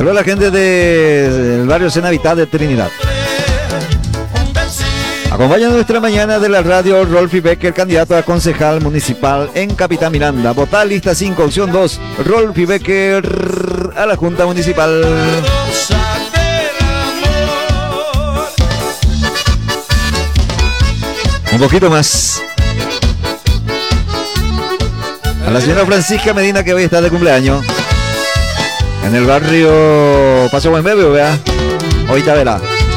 Saludos a la gente del barrio Senavitá de Trinidad. Acompaña nuestra mañana de la radio Rolfi Becker, candidato a concejal municipal en Capitán Miranda. Votar lista 5, opción 2, Rolfi Becker a la Junta Municipal. Un poquito más. A la señora Francisca Medina, que hoy está de cumpleaños. En el barrio Paso Buen Bebé, vea. Ahorita verá.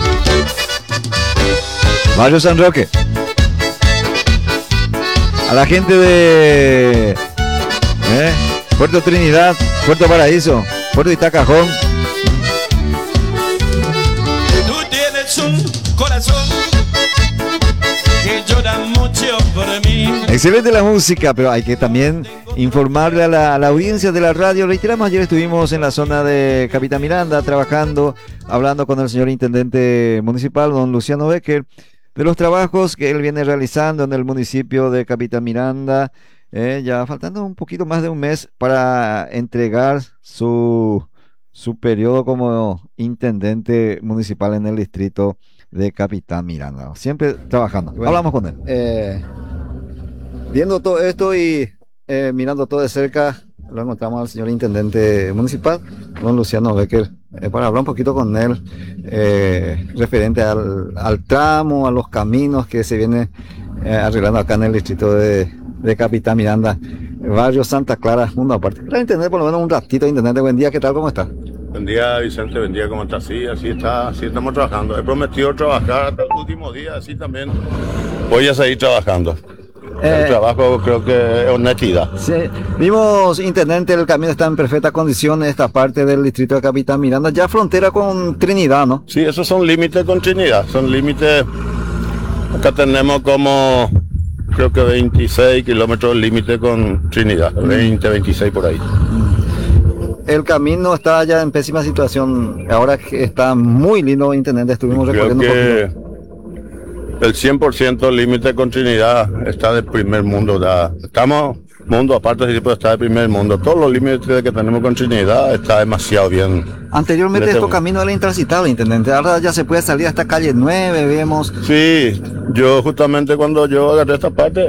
Barrio San Roque. A la gente de Puerto Trinidad, Puerto Paraíso, Puerto Itacajón. Tú tienes un corazón que llora mucho por mí. Excelente la música, pero hay que también informarle a la audiencia de la radio. Reiteramos, ayer estuvimos en la zona de Capitán Miranda trabajando, hablando con el señor intendente municipal, don Luciano Becker, de los trabajos que él viene realizando en el municipio de Capitán Miranda, ya faltando un poquito más de un mes para entregar su periodo como intendente municipal en el distrito de Capitán Miranda. Siempre trabajando. Bueno, hablamos con él. Viendo todo esto y mirando todo de cerca, lo encontramos al señor intendente municipal, don Luciano Becker, para hablar un poquito con él referente al tramo, a los caminos que se viene arreglando acá en el distrito de Capitán Miranda, barrio Santa Clara, mundo aparte. Para entender por lo menos un ratito, intendente, buen día, ¿qué tal, cómo está? Buen día, Vicente, buen día, ¿cómo está? Sí, así estamos trabajando. He prometido trabajar hasta el último día, así también voy a seguir trabajando. El trabajo creo que es honestidad. Sí, vimos, intendente, el camino está en perfectas condiciones, esta parte del distrito de Capitán Miranda, ya frontera con Trinidad, ¿no? Sí, esos son límites con Trinidad, son límites. Acá tenemos como, creo que 26 kilómetros límite con Trinidad, 20, 26 por ahí. El camino está ya en pésima situación, ahora está muy lindo, intendente, estuvimos recorriendo un poquito. El 100% límite con Trinidad está de primer mundo. Estamos mundo aparte, sí, pero está de primer mundo. Todos los límites que tenemos con Trinidad está demasiado bien. Anteriormente estos caminos eran intransitables, intendente. Ahora ya se puede salir hasta calle 9, vemos. Sí, yo justamente cuando yo agarré esta parte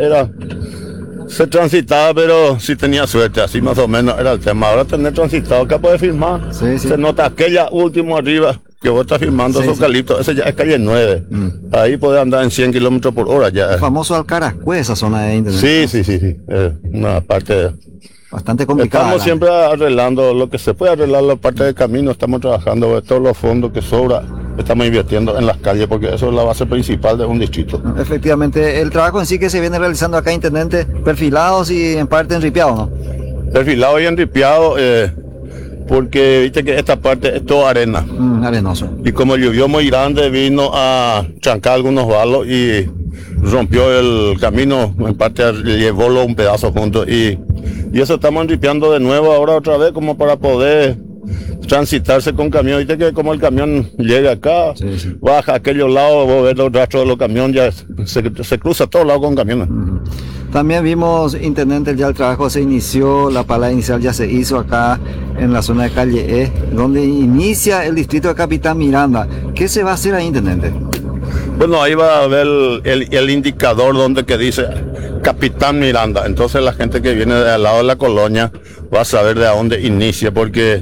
se transitaba, pero sí tenía suerte, así más o menos era el tema. Ahora tener transitado, acá puede firmar. Sí, sí. Se nota aquella última arriba que vos estás firmando, sí, eucaliptos, ese ya es calle 9. Ahí puede andar en 100 kilómetros por hora ya. El famoso Alcarascue, esa zona de intendente. Sí. Una parte bastante complicada. Estamos siempre arreglando lo que se puede arreglar, la parte del camino, estamos trabajando, todos los fondos que sobra, estamos invirtiendo en las calles, porque eso es la base principal de un distrito. Efectivamente, el trabajo en sí que se viene realizando acá, intendente, perfilados y en parte enripiados, ¿no? Perfilado y enripiado, porque viste que esta parte es todo arena. Arenoso. Y como llovió muy grande, vino a trancar algunos balos y rompió el camino, en parte llevólo un pedazo junto. Y eso estamos enripiando de nuevo ahora otra vez, como para poder transitarse con camión. Viste que como el camión llega acá, sí. Baja a aquellos lados, vos ves los rastros de los camiones, ya se cruza a todos lados con camiones. También vimos, intendente, ya el trabajo se inició, la pala inicial ya se hizo acá en la zona de calle E, donde inicia el distrito de Capitán Miranda. ¿Qué se va a hacer ahí, intendente? Bueno, ahí va a ver el indicador donde que dice Capitán Miranda. Entonces la gente que viene de al lado de la colonia va a saber de dónde inicia, porque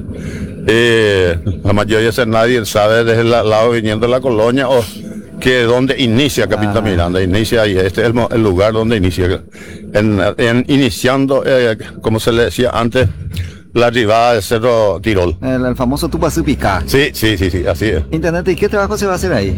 la mayoría de veces nadie sabe desde el lado viniendo de la colonia o que donde inicia Capitán Miranda. Inicia ahí, este es el lugar donde inicia. Iniciando, como se le decía antes, la arribada del Cerro Tirol. El famoso Tupacupicá. Sí, así es. Intendente, ¿y qué trabajo se va a hacer ahí?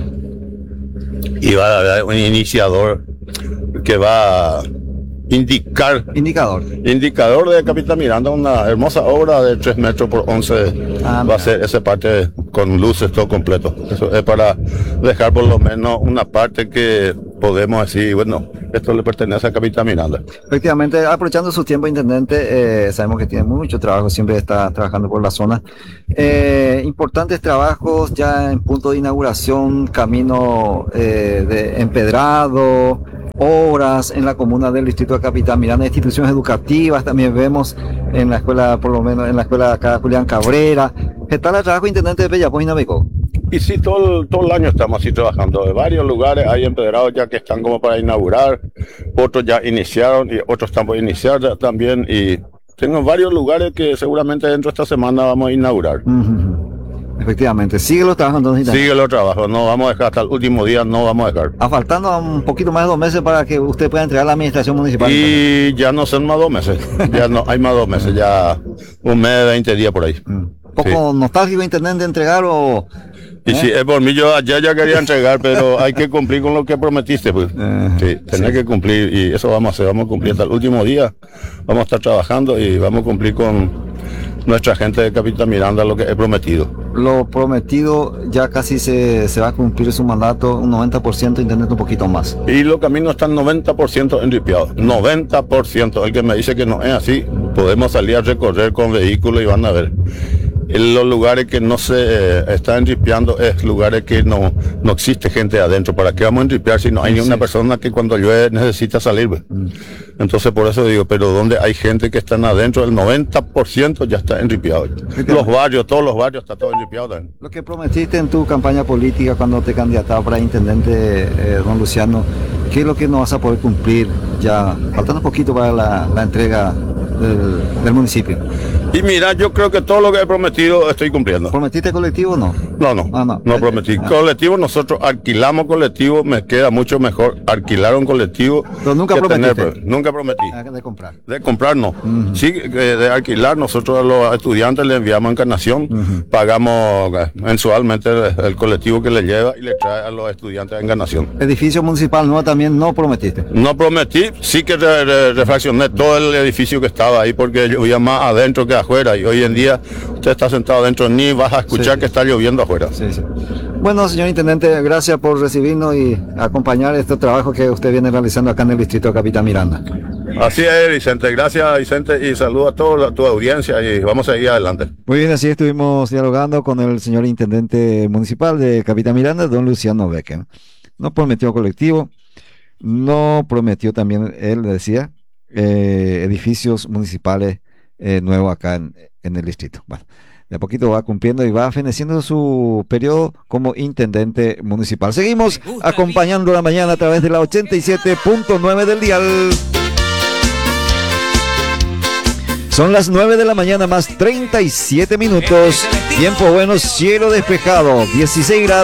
Y va a haber un iniciador que va a indicador de Capitán Miranda, una hermosa obra de 3 metros por 11. Va a ser esa parte con luces, todo completo. Eso es para dejar por lo menos una parte que podemos decir, bueno, esto le pertenece a Capitán Miranda. Efectivamente, aprovechando su tiempo, intendente, sabemos que tiene mucho trabajo, siempre está trabajando por la zona. Importantes trabajos ya en punto de inauguración, camino de empedrado, obras en la comuna del distrito de Capitán Miranda, instituciones educativas, también vemos en la escuela, por lo menos en la escuela acá Julián Cabrera, ¿Qué tal el trabajo intendente de Peyapo y Naveco? Y sí, todo el año estamos así trabajando. De varios lugares hay empedrados ya que están como para inaugurar, otros ya iniciaron y otros están por iniciar ya también. Y tengo varios lugares que seguramente dentro de esta semana vamos a inaugurar. Efectivamente, sigue los trabajos entonces. Sigue los trabajos, no vamos a dejar hasta el último día, no vamos a dejar. Faltando un poquito más de 2 meses para que usted pueda entregar a la administración municipal. Y ya no son más 2 meses, ya no hay más 2 meses, ya 1 mes, 20 días por ahí. Un poco nostálgico, intendente, entregar o... Y si es por mí, yo ayer ya quería entregar, pero hay que cumplir con lo que prometiste, pues. Sí, tenés que cumplir y eso vamos a hacer, vamos a cumplir hasta el último día, vamos a estar trabajando y vamos a cumplir con nuestra gente de Capitán Miranda lo que he prometido. Lo prometido ya casi se va a cumplir su mandato, un 90%, intendente, un poquito más. Y los caminos están 90% enripiados, 90%. El que me dice que no es así, podemos salir a recorrer con vehículos y van a ver. En los lugares que no se está enripeando es lugares que no existe gente adentro. ¿Para qué vamos a enripear si no hay ni una persona que cuando llueve necesita salir? Entonces por eso digo, pero donde hay gente que están adentro, el 90% ya está enripeado. Los barrios, todos los barrios está todo enripeado también. Lo que prometiste en tu campaña política cuando te candidataba para intendente, don Luciano, ¿qué es lo que no vas a poder cumplir ya, faltando un poquito para la entrega del municipio? Y mira, yo creo que todo lo que he prometido estoy cumpliendo. ¿Prometiste colectivo o no? No prometí. Colectivo, nosotros alquilamos colectivo, me queda mucho mejor alquilar un colectivo. Pero nunca prometiste. Nunca prometí. De comprar. De comprar no. Sí, de alquilar, nosotros a los estudiantes les enviamos encarnación, pagamos mensualmente el colectivo que le lleva y le trae a los estudiantes encarnación. Edificio municipal nuevo también no prometiste. No prometí, sí que refaccioné todo el edificio que estaba ahí porque llovía más adentro que afuera y hoy en día usted está sentado adentro ni vas a escuchar que está lloviendo afuera. Sí. Bueno, señor intendente, gracias por recibirnos y acompañar este trabajo que usted viene realizando acá en el distrito de Capitán Miranda. Así es, Vicente. Gracias, Vicente, y saludo a toda tu audiencia y vamos a seguir adelante. Muy bien, así estuvimos dialogando con el señor intendente municipal de Capitán Miranda, don Luciano Becker. No prometió colectivo, no prometió también, él decía, edificios municipales nuevos acá en el distrito. Bueno, de a poquito va cumpliendo y va feneciendo su periodo como intendente municipal. Seguimos acompañando la mañana a través de la 87.9 del dial. Son las 9 de la mañana más 37 minutos. Tiempo bueno, cielo despejado, 16 grados.